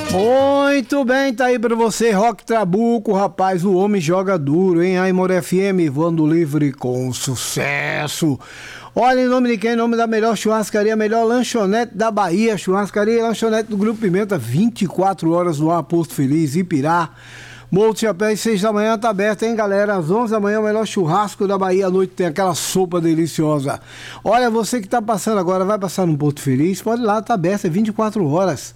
Muito bem, tá aí pra você, Rock Trabuco, rapaz, o homem joga duro, hein? Aimor FM, voando livre com sucesso. Olha, em nome de quem? Em nome da melhor churrascaria, melhor lanchonete da Bahia, churrascaria e lanchonete do Grupo Pimenta, 24 horas no ar, Posto Feliz, Ipirá. Morro do Chapéu, às 6 da manhã, tá aberto, hein, galera? Às 11 da manhã, o melhor churrasco da Bahia. À noite tem aquela sopa deliciosa. Olha, você que tá passando agora, vai passar no Porto Feliz, pode ir lá, tá aberto, é 24 horas.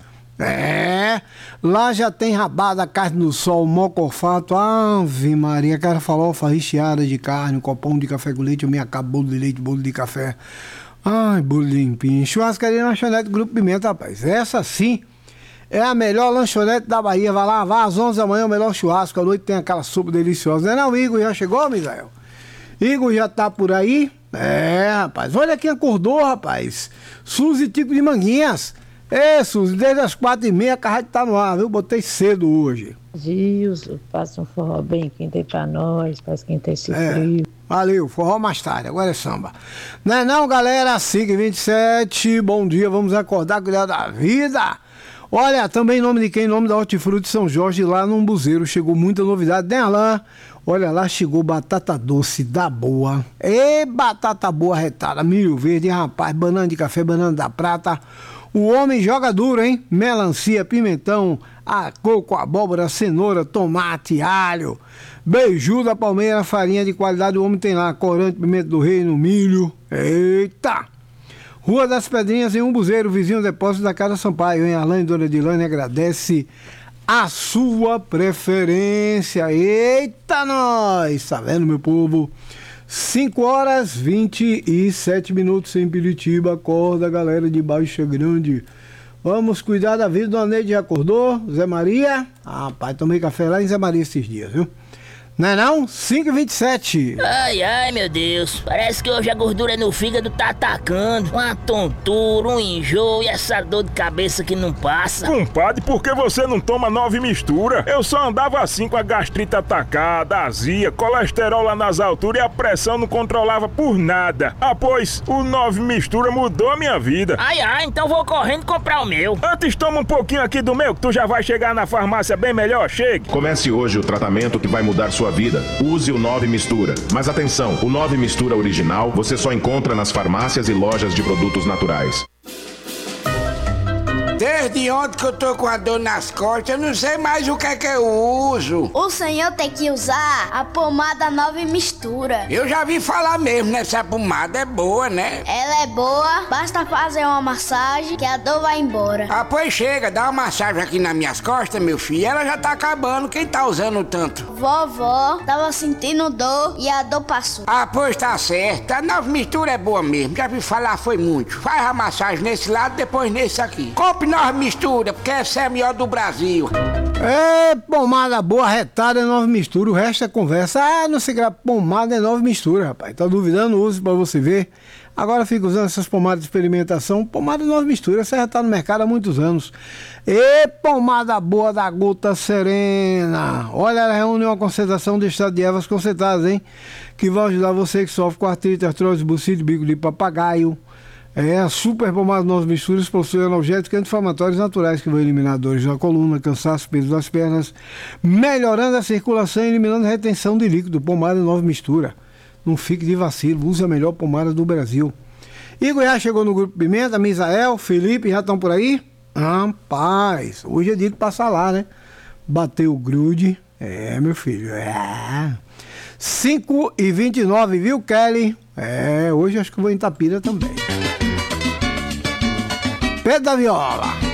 Lá já tem rabada, carne no sol, mocofato, ave Maria, cara, farofa recheada de carne, um copão de café com leite, eu me acabo, bolo de leite, bolo de café. Ai, bolo limpinho. Churrascaria lanchonete Grupo Pimenta, rapaz. Essa sim é a melhor lanchonete da Bahia. Vai lá, vá às 11 da manhã, o melhor churrasco. À noite tem aquela sopa deliciosa. Não, Igor já chegou, Misael? Igor já tá por aí? Rapaz, olha quem acordou, rapaz. Suzy Tico de Manguinhas. Suzy, desde as 4h30 a rádio tá no ar, viu? Botei cedo hoje. Gilson, passa um forró bem quente aí pra nós, parece que tem esse frio. Valeu, forró mais tarde, agora é samba. Não é não, galera? 5h27, bom dia, vamos acordar, cuidar da vida. Olha, também em nome de quem? Em nome da Hortifruti São Jorge, lá no Umbuzeiro, chegou muita novidade, né, Alain? Olha lá, chegou batata doce da boa. Batata boa retada, milho verde, rapaz, banana de café, banana da prata. O homem joga duro, hein? Melancia, pimentão, coco, abóbora, cenoura, tomate, alho. Beiju da palmeira, farinha de qualidade. O homem tem lá corante, pimenta do reino, milho. Eita! Rua das Pedrinhas, em Umbuzeiro, vizinho do depósito da Casa Sampaio, hein? Alain e Dona Edilane agradece a sua preferência. Eita, nós! Tá vendo, meu povo? 5h27 em Piritiba. Acorda, galera de Baixa Grande. Vamos cuidar da vida. Dona Neide já acordou? Zé Maria? Pai, tomei café lá em Zé Maria esses dias, viu? Não é não? 5h27. Ai, meu Deus. Parece que hoje a gordura no fígado tá atacando. Uma tontura, um enjoo e essa dor de cabeça que não passa. Compadre, por que você não toma 9 mistura? Eu só andava assim com a gastrite atacada, azia, colesterol lá nas alturas e a pressão não controlava por nada. Pois, o 9 mistura mudou a minha vida. Então vou correndo comprar o meu. Antes toma um pouquinho aqui do meu, que tu já vai chegar na farmácia bem melhor. Chegue. Comece hoje o tratamento que vai mudar sua vida. Use o 9 Mistura. Mas atenção, o 9 Mistura original você só encontra nas farmácias e lojas de produtos naturais. Desde ontem que eu tô com a dor nas costas, eu não sei mais o que é que eu uso. O senhor tem que usar a pomada 9 Mistura. Eu já vi falar mesmo nessa pomada, é boa, né? Ela é boa, basta fazer uma massagem que a dor vai embora. Pois chega, dá uma massagem aqui nas minhas costas, meu filho, ela já tá acabando, quem tá usando tanto? Vovó tava sentindo dor e a dor passou. Pois tá certo, a 9 Mistura é boa mesmo, já vi falar foi muito. Faz a massagem nesse lado, depois nesse aqui. Compre 9 Mistura, porque essa é a melhor do Brasil. Pomada boa, retada é 9 Mistura, o resto é conversa. Não sei que pomada é 9 Mistura, rapaz. Tá duvidando? Use pra você ver. Agora fica usando essas pomadas de experimentação. Pomada 9 Mistura, essa já tá no mercado há muitos anos. Pomada boa da Gota Serena. Olha, ela reúne uma concentração de extrato de ervas concentradas, hein? Que vai ajudar você que sofre com artrite, artrose, bucite, bico de papagaio. A super pomada 9 Misturas possui analgésicos e anti-inflamatórios naturais que vão eliminar dores da coluna, cansaço, peso das pernas, melhorando a circulação e eliminando a retenção de líquido. Pomada 9 Mistura. Não fique de vacilo, use a melhor pomada do Brasil. Igor já chegou no Grupo Pimenta, Misael, Felipe, já estão por aí? Rapaz, hoje é dia de passar lá, né? Bateu o grude. Meu filho, 5h29, viu, Kelly? Hoje acho que eu vou em Itapira também. Pedro da Viola.